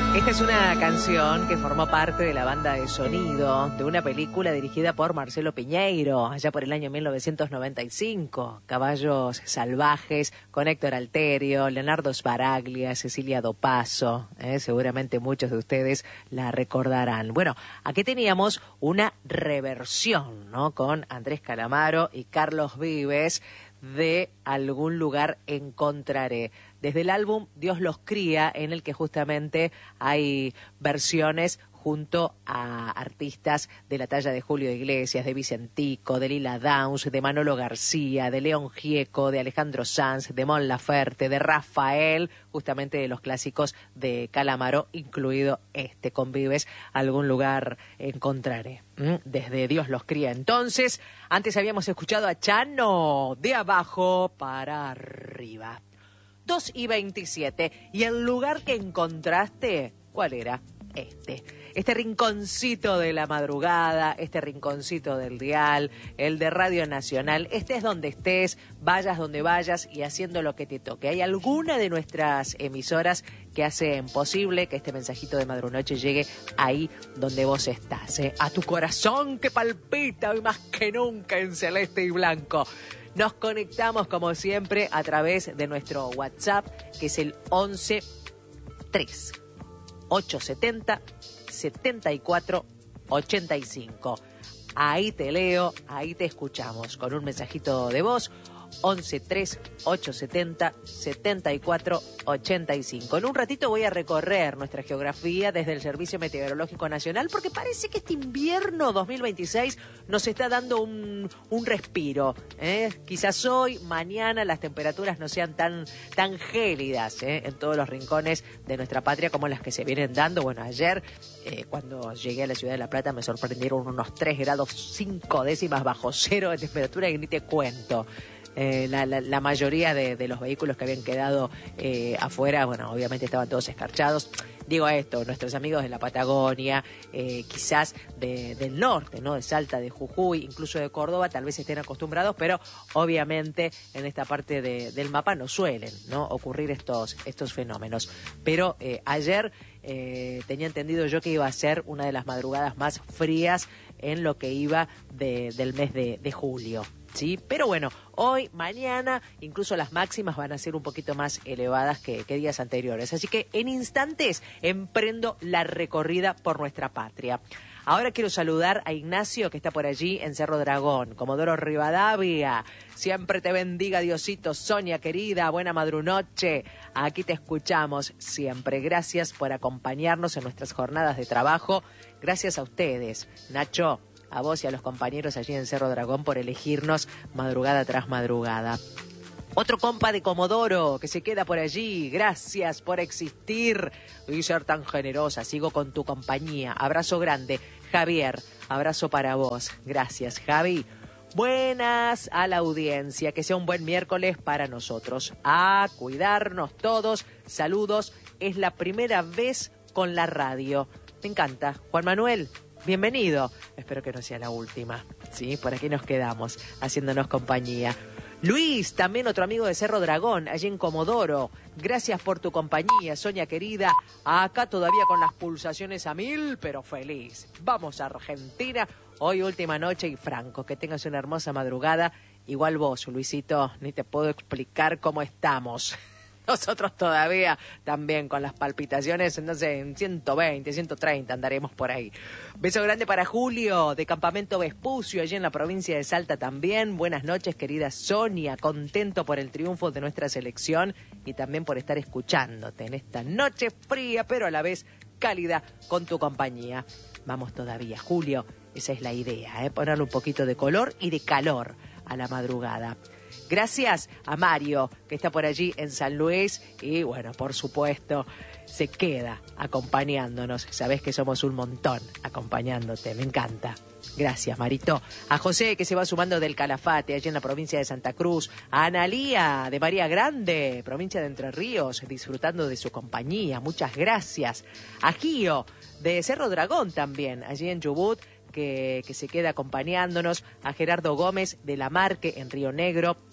Esta es una canción que formó parte de la banda de sonido de una película dirigida por Marcelo Piñeiro, allá por el año 1995. Caballos salvajes, con Héctor Alterio, Leonardo Sbaraglia, Cecilia Dopazo. Seguramente muchos de ustedes la recordarán. Bueno, aquí teníamos una reversión, ¿no? Con Andrés Calamaro y Carlos Vives de Algún lugar encontraré, desde el álbum Dios los cría, en el que justamente hay versiones junto a artistas de la talla de Julio Iglesias, de Vicentico, de Lila Downs, de Manolo García, de León Gieco, de Alejandro Sanz, de Mon Laferte, de Rafael, justamente de los clásicos de Calamaro, incluido este, con Vives, Algún lugar encontraré. Desde Dios los cría. Entonces, antes habíamos escuchado a Chano, de abajo para arriba. 2:27. Y el lugar que encontraste, ¿cuál era? Este rinconcito de la madrugada, este rinconcito del dial, el de Radio Nacional. Estés donde estés, vayas donde vayas y haciendo lo que te toque. ¿Hay alguna de nuestras emisoras que hacen posible que este mensajito de Madrunoche llegue ahí donde vos estás? A tu corazón que palpita hoy más que nunca en celeste y blanco. Nos conectamos como siempre a través de nuestro WhatsApp, que es el 11 3 870 74 85. Ahí te leo, ahí te escuchamos con un mensajito de voz. 11 3 870 74 85. En un ratito voy a recorrer nuestra geografía desde el Servicio Meteorológico Nacional, porque parece que este invierno 2026 nos está dando un respiro. Quizás hoy, mañana, las temperaturas no sean tan gélidas en todos los rincones de nuestra patria como las que se vienen dando. Bueno, ayer cuando llegué a la ciudad de La Plata me sorprendieron unos 3 grados 5 décimas bajo cero de temperatura y ni te cuento. La mayoría de los vehículos que habían quedado afuera, bueno, obviamente estaban todos escarchados. Digo esto, nuestros amigos de la Patagonia, quizás del norte, ¿no? De Salta, de Jujuy, incluso de Córdoba, tal vez estén acostumbrados, pero obviamente en esta parte del mapa no suelen, ¿no?, ocurrir estos fenómenos. Pero ayer tenía entendido yo que iba a ser una de las madrugadas más frías en lo que iba del mes de julio. Sí, pero bueno, hoy, mañana, incluso las máximas van a ser un poquito más elevadas que días anteriores. Así que en instantes emprendo la recorrida por nuestra patria. Ahora quiero saludar a Ignacio, que está por allí en Cerro Dragón. Comodoro Rivadavia, siempre te bendiga Diosito. Sonia, querida, buena madrunoche. Aquí te escuchamos siempre. Gracias por acompañarnos en nuestras jornadas de trabajo. Gracias a ustedes, Nacho, a vos y a los compañeros allí en Cerro Dragón por elegirnos madrugada tras madrugada. Otro compa de Comodoro que se queda por allí. Gracias por existir y ser tan generosa. Sigo con tu compañía. Abrazo grande. Javier, abrazo para vos. Gracias, Javi. Buenas a la audiencia. Que sea un buen miércoles para nosotros. A cuidarnos todos. Saludos. Es la primera vez con la radio. Me encanta. Juan Manuel, bienvenido. Espero que no sea la última. Sí, por aquí nos quedamos haciéndonos compañía. Luis, también otro amigo de Cerro Dragón, allí en Comodoro. Gracias por tu compañía, Sonia querida. Acá todavía con las pulsaciones a 1000, pero feliz. Vamos a Argentina. Hoy última noche y franco. Que tengas una hermosa madrugada. Igual vos, Luisito, ni te puedo explicar cómo estamos. Nosotros todavía también con las palpitaciones, no sé, en 120, 130 andaremos por ahí. Beso grande para Julio, de Campamento Vespucio, allí en la provincia de Salta también. Buenas noches, querida Sonia. Contento por el triunfo de nuestra selección y también por estar escuchándote en esta noche fría, pero a la vez cálida con tu compañía. Vamos todavía, Julio. Esa es la idea, ponerle un poquito de color y de calor a la madrugada. Gracias a Mario, que está por allí en San Luis y, bueno, por supuesto, se queda acompañándonos. Sabés que somos un montón acompañándote, me encanta. Gracias, Marito. A José, que se va sumando del Calafate, allí en la provincia de Santa Cruz. A Analía, de María Grande, provincia de Entre Ríos, disfrutando de su compañía. Muchas gracias. A Gio, de Cerro Dragón también, allí en Chubut, que se queda acompañándonos. A Gerardo Gómez, de La Marque, en Río Negro.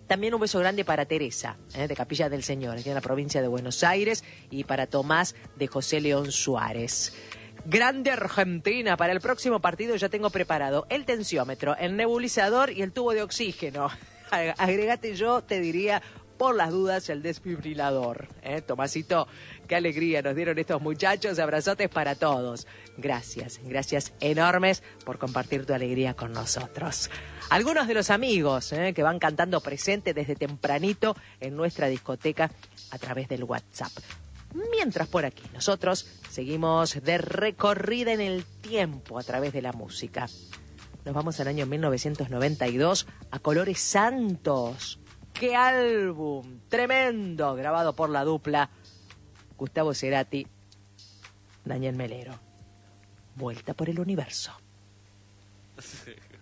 También un beso grande para Teresa, de Capilla del Señor, aquí en la provincia de Buenos Aires, y para Tomás de José León Suárez. Grande Argentina, para el próximo partido ya tengo preparado el tensiómetro, el nebulizador y el tubo de oxígeno. Agregate, yo te diría, por las dudas, el desfibrilador. Tomasito, qué alegría nos dieron estos muchachos, abrazotes para todos. Gracias enormes por compartir tu alegría con nosotros. Algunos de los amigos que van cantando presente desde tempranito en nuestra discoteca a través del WhatsApp. Mientras por aquí nosotros seguimos de recorrida en el tiempo a través de la música. Nos vamos al año 1992 a Colores Santos. ¡Qué álbum! Tremendo, grabado por la dupla Gustavo Cerati, Daniel Melero. Vuelta por el universo.